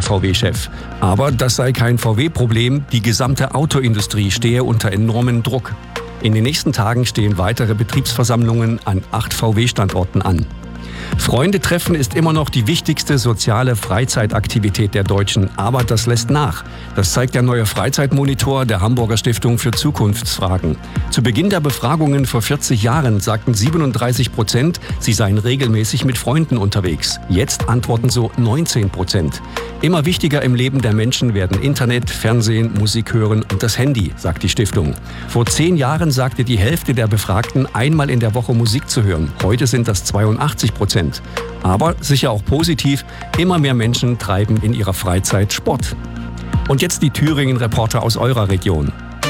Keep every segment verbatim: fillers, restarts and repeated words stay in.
V W-Chef. Aber das sei kein V W-Problem, die gesamte Autoindustrie stehe unter enormem Druck. In den nächsten Tagen stehen weitere Betriebsversammlungen an acht V W-Standorten an. Freunde treffen ist immer noch die wichtigste soziale Freizeitaktivität der Deutschen, aber das lässt nach. Das zeigt der neue Freizeitmonitor der Hamburger Stiftung für Zukunftsfragen. Zu Beginn der Befragungen vor vierzig Jahren sagten siebenunddreißig Prozent, sie seien regelmäßig mit Freunden unterwegs. Jetzt antworten so neunzehn Prozent. Immer wichtiger im Leben der Menschen werden Internet, Fernsehen, Musik hören und das Handy, sagt die Stiftung. Vor zehn Jahren sagte die Hälfte der Befragten, einmal in der Woche Musik zu hören. Heute sind das zweiundachtzig Prozent. Aber sicher auch positiv, immer mehr Menschen treiben in ihrer Freizeit Sport. Und jetzt die Thüringen-Reporter aus eurer Region.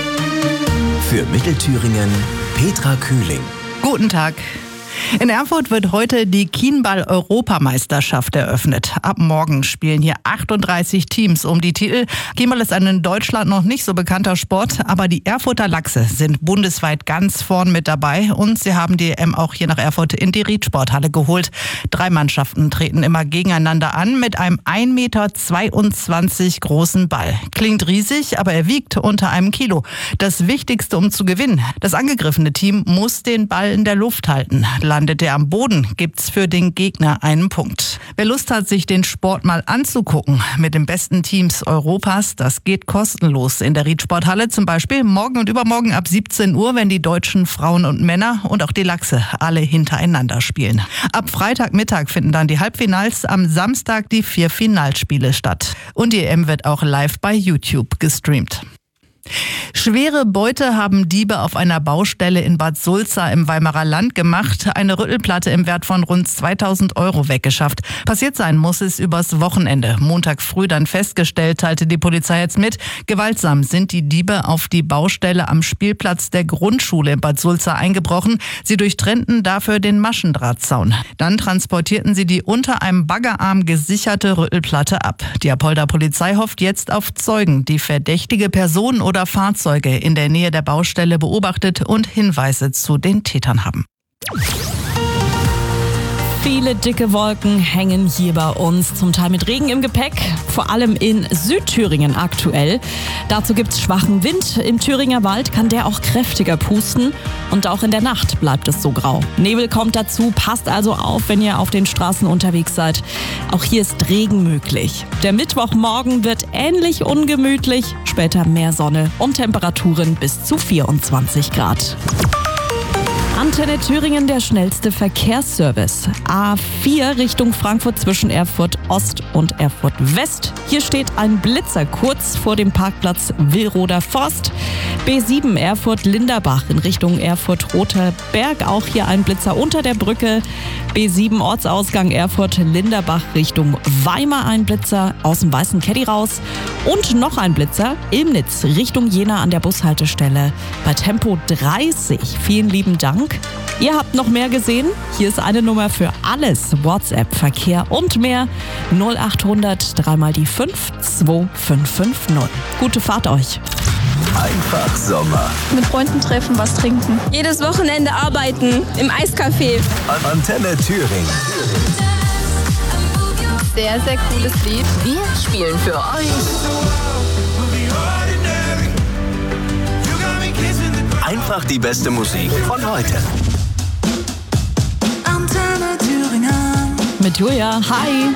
Für Mittelthüringen Petra Kühling. Guten Tag. In Erfurt wird heute die Kienball-Europameisterschaft eröffnet. Ab morgen spielen hier achtunddreißig Teams um die Titel. Kienball ist ein in Deutschland noch nicht so bekannter Sport, aber die Erfurter Lachse sind bundesweit ganz vorn mit dabei und sie haben die E M auch hier nach Erfurt in die Riedsporthalle geholt. Drei Mannschaften treten immer gegeneinander an mit einem ein Meter zweiundzwanzig großen Ball. Klingt riesig, aber er wiegt unter einem Kilo. Das Wichtigste, um zu gewinnen: das angegriffene Team muss den Ball in der Luft halten. Landet er am Boden, gibt's für den Gegner einen Punkt. Wer Lust hat, sich den Sport mal anzugucken mit den besten Teams Europas, das geht kostenlos in der Riedsporthalle. Zum Beispiel morgen und übermorgen ab siebzehn Uhr, wenn die deutschen Frauen und Männer und auch die Lachse alle hintereinander spielen. Ab Freitagmittag finden dann die Halbfinals, am Samstag die vier Finalspiele statt. Und die E M wird auch live bei YouTube gestreamt. Schwere Beute haben Diebe auf einer Baustelle in Bad Sulza im Weimarer Land gemacht. Eine Rüttelplatte im Wert von rund zweitausend Euro weggeschafft. Passiert sein muss es übers Wochenende. Montag früh dann festgestellt, teilte die Polizei jetzt mit. Gewaltsam sind die Diebe auf die Baustelle am Spielplatz der Grundschule in Bad Sulza eingebrochen. Sie durchtrennten dafür den Maschendrahtzaun. Dann transportierten sie die unter einem Baggerarm gesicherte Rüttelplatte ab. Die Apolder Polizei hofft jetzt auf Zeugen, die verdächtige Personen oder oder Fahrzeuge in der Nähe der Baustelle beobachtet und Hinweise zu den Tätern haben. Viele dicke Wolken hängen hier bei uns, zum Teil mit Regen im Gepäck, vor allem in Südthüringen aktuell. Dazu gibt's schwachen Wind. Im Thüringer Wald kann der auch kräftiger pusten und auch in der Nacht bleibt es so grau. Nebel kommt dazu, passt also auf, wenn ihr auf den Straßen unterwegs seid. Auch hier ist Regen möglich. Der Mittwochmorgen wird ähnlich ungemütlich, später mehr Sonne und Temperaturen bis zu vierundzwanzig Grad. Antenne Thüringen, der schnellste Verkehrsservice. A vier Richtung Frankfurt zwischen Erfurt Ost und Erfurt West. Hier steht ein Blitzer kurz vor dem Parkplatz Willroder Forst. B sieben Erfurt Linderbach in Richtung Erfurt Roter Berg. Auch hier ein Blitzer unter der Brücke. B sieben Ortsausgang Erfurt Linderbach Richtung Weimar ein Blitzer aus dem weißen Caddy raus. Und noch ein Blitzer Ilmnitz Richtung Jena an der Bushaltestelle bei Tempo dreißig. Vielen lieben Dank. Ihr habt noch mehr gesehen? Hier ist eine Nummer für alles. WhatsApp, Verkehr und mehr. null achthundert drei mal die fünf zwei fünf fünf null. Gute Fahrt euch. Einfach Sommer. Mit Freunden treffen, was trinken. Jedes Wochenende arbeiten im Eiscafé. Antenne Thüringen. Sehr, sehr cooles Lied. Wir spielen für euch Einfach die beste Musik von heute. Antenne Thüringen. Mit Julia. Hi.